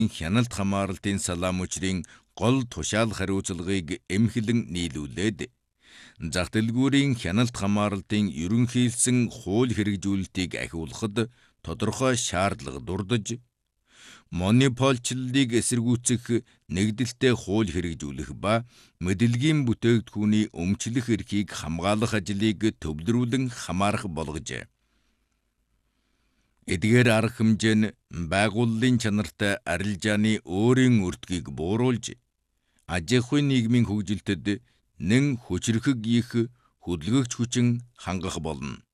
Хяналт хамааралтын салаамчрын гол тушаал хариуцлагыг эмхлэн нийлүүлээд зах дэлгүүрийн хяналт хамааралтын ерөнхийлсөн хууль хэрэгжүүлэлтийг ахиулахад тодорхой шаардлага дурдж, монополчлалыг эсэргүүцэх нэгдэлтэй хууль хэрэгжүүлэх ба мэдэлгийн бүтээгдэхүүний өмчлөх эрхийг хамгаалах ажлыг төвлөрүүлэн хамаарах болгожээ. Эдгээр арга хэмжээ нь байгууллын чанартай арилжааны өөрийн өртгийг бууруулж, аж ахуйн нийгмийн хөгжилтэд нэн хүчрхэг их хөдөлгөгч хүчин хангах болно.